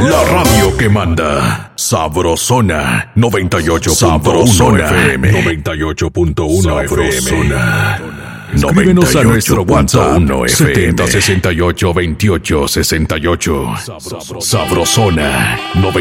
La radio que manda. Sabrosona 98.1 FM. 98.1 FM. Escríbenos a nuestro WhatsApp 7068 2868. Sabrosona 98.1